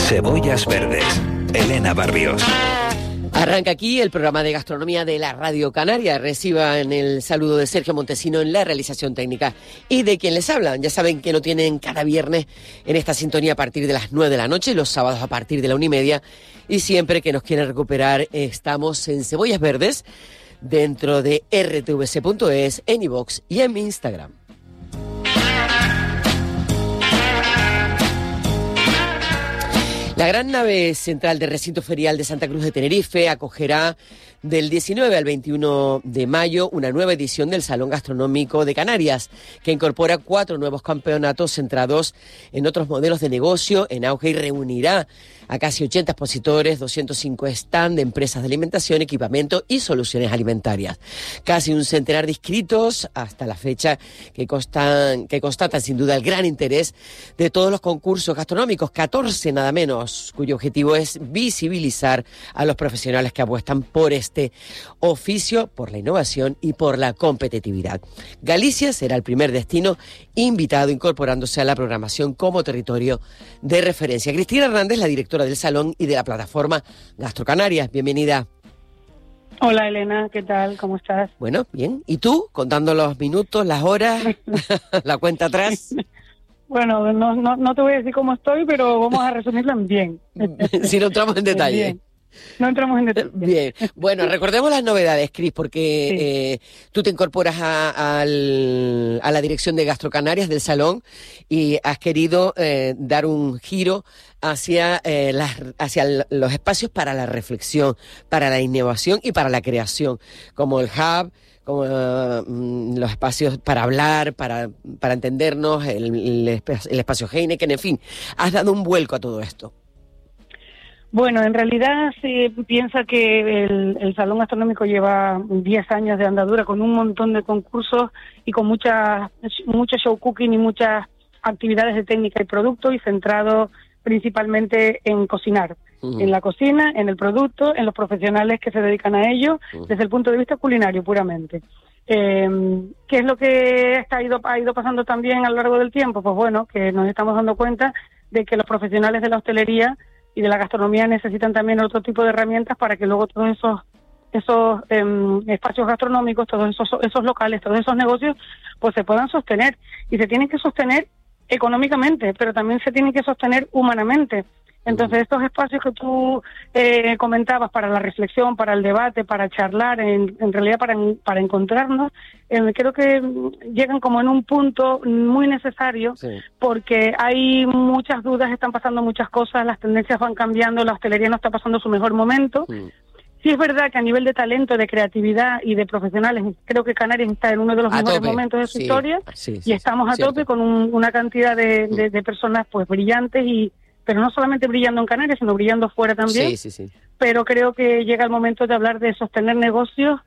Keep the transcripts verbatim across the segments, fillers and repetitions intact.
Cebollas Verdes, Elena Barrios. Arranca aquí el programa de gastronomía de la Radio Canaria. Reciban el saludo de Sergio Montesino en la realización técnica y de quien les habla. Ya saben que lo tienen cada viernes en esta sintonía a partir de las nueve de la noche, los sábados a partir de la una y media. Y siempre que nos quieran recuperar, estamos en Cebollas Verdes, dentro de r t v c punto es, en iVoox y en mi Instagram. La gran nave central del recinto ferial de Santa Cruz de Tenerife acogerá del diecinueve al veintiuno de mayo una nueva edición del Salón Gastronómico de Canarias, que incorpora cuatro nuevos campeonatos centrados en otros modelos de negocio en auge y reunirá a casi ochenta expositores, doscientos cinco stands de empresas de alimentación, equipamiento y soluciones alimentarias. Casi un centenar de inscritos hasta la fecha que, constan, que constatan sin duda el gran interés de todos los concursos gastronómicos, catorce nada menos, cuyo objetivo es visibilizar a los profesionales que apuestan por este oficio, por la innovación y por la competitividad. Galicia será el primer destino invitado, incorporándose a la programación como territorio de referencia. Cristina Hernández, la directora del Salón y de la plataforma GastroCanarias. Bienvenida. Hola Elena, ¿qué tal? ¿Cómo estás? Bueno, bien. ¿Y tú? Contando los minutos, las horas, la cuenta atrás. Bueno, no, no, no te voy a decir cómo estoy, pero vamos a resumirlo en bien. Si no entramos en detalle. Bien. No entramos en detalle. Bien. Bueno, recordemos las novedades, Cris, porque sí. eh, tú te incorporas a, a, a la dirección de GastroCanarias del Salón y has querido eh, dar un giro hacia, eh, las, hacia los espacios para la reflexión, para la innovación y para la creación, como el hub, como uh, los espacios para hablar, para, para entendernos, el, el, el espacio Heineken, en fin, has dado un vuelco a todo esto. Bueno, en realidad se piensa que el, el Salón Gastronómico lleva diez años de andadura con un montón de concursos y con mucha, mucho show cooking y muchas actividades de técnica y producto, y centrado principalmente en cocinar, uh-huh. en la cocina, en el producto, en los profesionales que se dedican a ello, uh-huh. desde el punto de vista culinario puramente. Eh, ¿Qué es lo que ha ido, ha ido pasando también a lo largo del tiempo? Pues bueno, que nos estamos dando cuenta de que los profesionales de la hostelería y de la gastronomía necesitan también otro tipo de herramientas para que luego todos esos esos eh, espacios gastronómicos, todos esos esos locales, todos esos negocios, pues se puedan sostener. Y se tienen que sostener económicamente, pero también se tienen que sostener humanamente. Entonces, estos espacios que tú eh, comentabas para la reflexión, para el debate, para charlar, en, en realidad para, para encontrarnos, eh, creo que llegan como en un punto muy necesario, sí. porque hay muchas dudas, están pasando muchas cosas, las tendencias van cambiando, la hostelería no está pasando su mejor momento. Sí. Sí es verdad que a nivel de talento, de creatividad y de profesionales, creo que Canarias está en uno de los a mejores tope. momentos de su sí. historia, sí, sí, y estamos a cierto. tope con un, una cantidad de, de, de personas pues brillantes, y pero no solamente brillando en Canarias, sino brillando fuera también. Sí, sí, sí. Pero creo que llega el momento de hablar de sostener negocios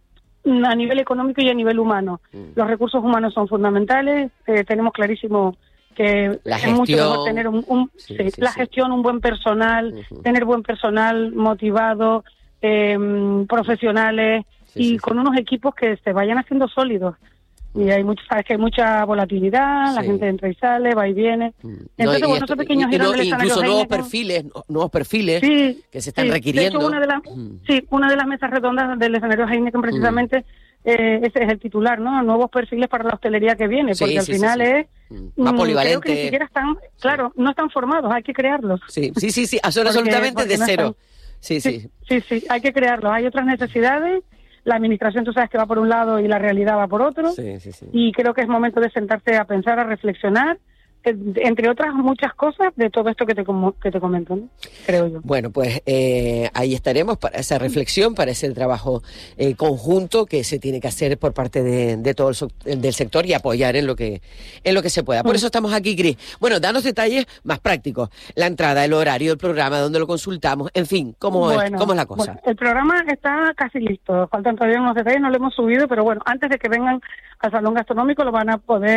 a nivel económico y a nivel humano. Mm. Los recursos humanos son fundamentales, eh, tenemos clarísimo que la es gestión, mucho mejor tener un, un sí, sí, sí, la sí. gestión, un buen personal, uh-huh. tener buen personal motivado, eh, profesionales sí, y sí, con sí. unos equipos que se vayan haciendo sólidos. Y hay mucho, sabes que hay mucha volatilidad, sí. la gente entra y sale, va y viene. Entonces, no, bueno, esos pequeños giros del escenario incluso nuevos Heineken, perfiles, nuevos perfiles sí, que se están sí. requiriendo. De hecho, una de las, mm. sí, una de las mesas redondas del escenario Heineken precisamente, mm. eh, ese es el titular, ¿no? Nuevos perfiles para la hostelería que viene, porque sí, al sí, final sí, sí. es mm. más polivalente. Creo que ni siquiera están, claro, sí. no están formados, hay que crearlos. Sí, sí, sí, sí, son absolutamente de no cero. Sí, sí, sí, sí, sí, hay que crearlos. Hay otras necesidades. La administración, tú sabes que va por un lado y la realidad va por otro. Sí, sí, sí. Y creo que es momento de sentarse a pensar, a reflexionar, entre otras muchas cosas, de todo esto que te que te comento, ¿no? Creo yo. Bueno, pues eh, ahí estaremos para esa reflexión, para ese trabajo eh, conjunto que se tiene que hacer por parte de, de todo el del sector y apoyar en lo que en lo que se pueda. Por eso estamos aquí, Cris. Bueno, danos detalles más prácticos, la entrada, el horario, el programa, dónde lo consultamos, en fin, cómo, bueno, es, cómo es la cosa. Bueno, el programa está casi listo, faltan todavía unos detalles, no lo hemos subido, pero bueno, antes de que vengan al Salón Gastronómico lo van a poder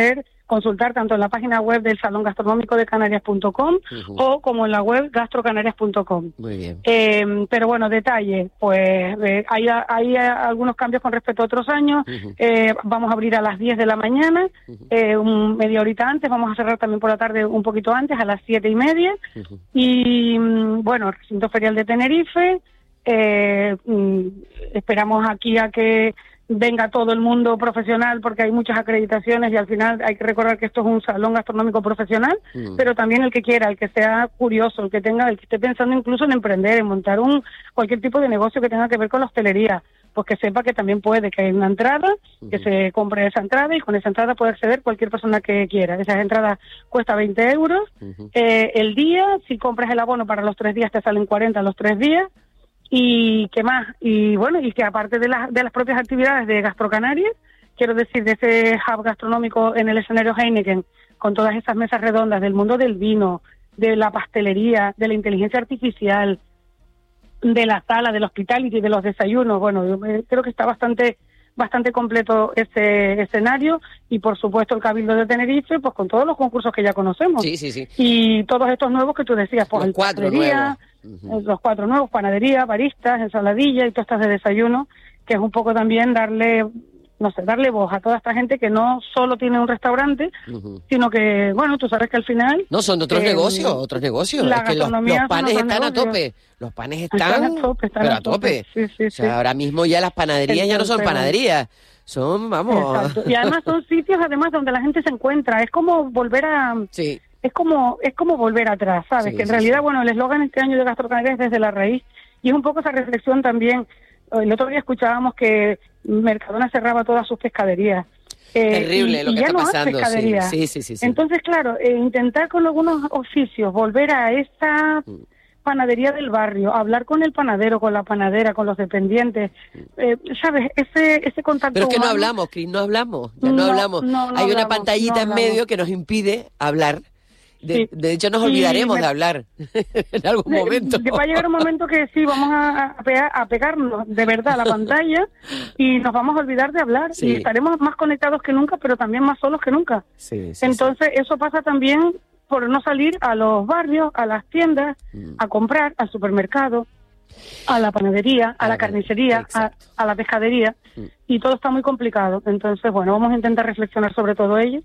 consultar tanto en la página web del Salón Gastronómico de Canarias punto com uh-huh. o como en la web gastrocanarias punto com. Muy bien. Eh, pero bueno, detalle, pues eh, hay, hay algunos cambios con respecto a otros años. Uh-huh. Eh, vamos a abrir a las diez de la mañana, uh-huh. eh, un media horita antes, vamos a cerrar también por la tarde un poquito antes, a las siete y media. Uh-huh. Y bueno, recinto ferial de Tenerife, eh, esperamos aquí a que venga todo el mundo profesional porque hay muchas acreditaciones y al final hay que recordar que esto es un salón gastronómico profesional, mm. pero también el que quiera, el que sea curioso, el que tenga, el que esté pensando incluso en emprender, en montar un cualquier tipo de negocio que tenga que ver con la hostelería, pues que sepa que también puede, que hay una entrada, mm. que se compre esa entrada y con esa entrada puede acceder cualquier persona que quiera. Esas entradas cuesta veinte euros, mm-hmm. eh, el día, si compras el abono para los tres días te salen cuarenta los tres días. Y qué más, y bueno, y que aparte de, la, de las propias actividades de Gastrocanarias, quiero decir, de ese hub gastronómico en el escenario Heineken, con todas esas mesas redondas del mundo del vino, de la pastelería, de la inteligencia artificial, de la sala, del hospitality, de los desayunos, bueno, yo creo que está bastante bastante completo ese escenario y por supuesto el Cabildo de Tenerife, pues con todos los concursos que ya conocemos. Sí, sí, sí. Y todos estos nuevos que tú decías, pues los el cuatro nuevos. Uh-huh. Los cuatro nuevos, panadería, baristas, ensaladilla y tostas de desayuno, que es un poco también darle, no sé, darle voz a toda esta gente que no solo tiene un restaurante, uh-huh. sino que, bueno, tú sabes que al final... No, son otros eh, negocios, otros negocios. La es que los, los panes están negocios. a tope. Los panes están, están a tope, están pero a a tope. tope. Sí, sí, o sea, sí. ahora mismo ya las panaderías Entonces, ya no son panaderías. Son, vamos... Exacto. Y además son sitios, además, donde la gente se encuentra. Es como volver a... Sí. Es como es como volver atrás, ¿sabes? Sí, que en sí, realidad, sí. bueno, el eslogan este año de Gastrocanarias es desde la raíz. Y es un poco esa reflexión también. El otro día escuchábamos que Mercadona cerraba todas sus pescaderías. Eh, Terrible y, lo y que ya está no pasando. Sí, sí, sí, sí, sí. Entonces, claro, eh, intentar con algunos oficios volver a esa panadería del barrio, hablar con el panadero, con la panadera, con los dependientes, eh, ¿sabes? Ese ese contacto Pero es que humano, no hablamos, Cris, no hablamos, ya no, no hablamos. No, no Hay hablamos, una pantallita no en medio que nos impide hablar. De, sí. de hecho, nos olvidaremos me... de hablar en algún de, momento. De, va a llegar un momento que sí, vamos a, a, pegar, a pegarnos de verdad a la pantalla y nos vamos a olvidar de hablar. Sí. Y estaremos más conectados que nunca, pero también más solos que nunca. Sí, sí, Entonces, sí. eso pasa también por no salir a los barrios, a las tiendas, mm. a comprar, al supermercado, a la panadería, a, a la carnicería, a, a la pescadería, mm. y todo está muy complicado. Entonces, bueno, vamos a intentar reflexionar sobre todo ello.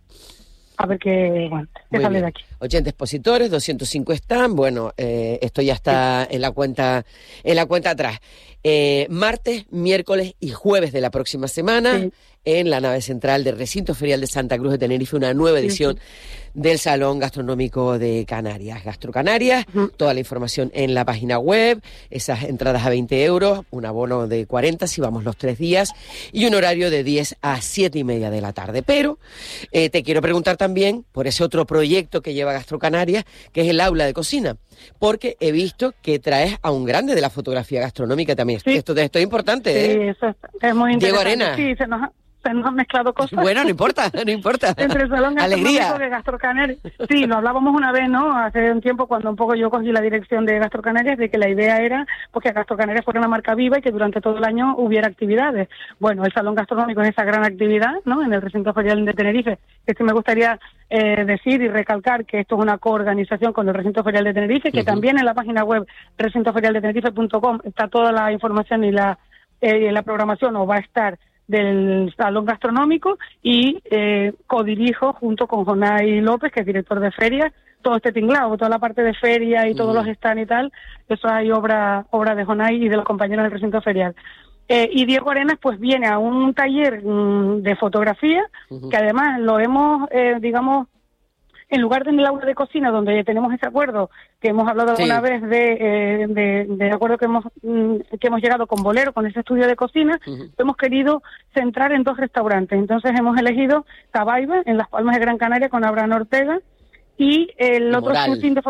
A ver qué, bueno, qué sale de aquí. ochenta expositores, doscientos cinco están. Bueno, eh, esto ya está sí. en la cuenta en la cuenta atrás. Eh, martes, miércoles y jueves de la próxima semana, sí. en la nave central del Recinto Ferial de Santa Cruz de Tenerife, una nueva edición sí, sí. del Salón Gastronómico de Canarias, Gastrocanarias. Uh-huh. Toda la información en la página web, esas entradas a veinte euros, un abono de cuarenta si vamos los tres días, y un horario de diez a siete y media de la tarde. Pero eh, te quiero preguntar también por ese otro proyecto que lleva Gastrocanarias, que es el aula de cocina, porque he visto que traes a un grande de la fotografía gastronómica también. Sí. Esto, esto es importante, ¿eh? Sí, eso es muy interesante. Diego Arena. Sí, se nos ha... se nos han mezclado cosas. Bueno, no importa, no importa. Entre el Salón Gastronómico de Gastrocanarias. Sí, lo hablábamos una vez, ¿no? Hace un tiempo cuando un poco yo cogí la dirección de Gastrocanarias, de que la idea era pues, que Gastrocanarias fuera una marca viva y que durante todo el año hubiera actividades. Bueno, el Salón Gastronómico es esa gran actividad, ¿no? En el Recinto Ferial de Tenerife. Que sí me gustaría eh, decir y recalcar que esto es una coorganización con el Recinto Ferial de Tenerife, que uh-huh. también en la página web recinto ferial de tenerife punto com está toda la información y la, eh, la programación, o va a estar, del Salón Gastronómico, y eh, codirijo junto con Jonay López, que es director de ferias, todo este tinglado, toda la parte de feria y todos mm. los stands y tal, eso hay obra obra de Jonay y de los compañeros del recinto ferial. Eh, y Diego Arenas pues viene a un taller mmm, de fotografía, uh-huh. que además lo hemos, eh, digamos, en lugar de en el aula de cocina, donde tenemos ese acuerdo que hemos hablado sí. alguna vez de, eh, de, de acuerdo que hemos que hemos llegado con Bolero, con ese estudio de cocina, uh-huh. hemos querido centrar en dos restaurantes. Entonces hemos elegido Cabaiba, en Las Palmas de Gran Canaria, con Abraham Ortega, y el otro shooting de